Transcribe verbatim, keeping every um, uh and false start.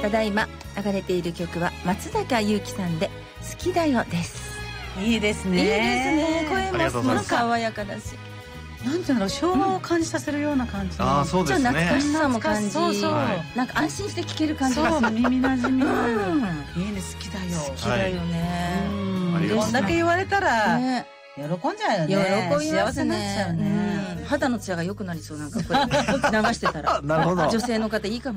ただいま流れている曲は松坂雄貴さんで好きだよです。 いいですね。 いいですね。声もすごいありがとうございます爽やかだし、 なんていうの、昭和を感じさせるような感じ、 ああ、そうですね。 ちょっと懐かしさも感じ、 そうそう、 はいなんか安心して聴ける感じそがする。 う、耳なじみのある、 うんいいね、好きだよ。 好きだよね、 うんありがとうございますこんだけ言われたら、 ね、 喜んじゃうよね。 喜びますね。 幸せになっちゃうね。 うん肌のツヤが良くなりそう、なんかこれ流してたらあ、なるほど。 女性の方いいかも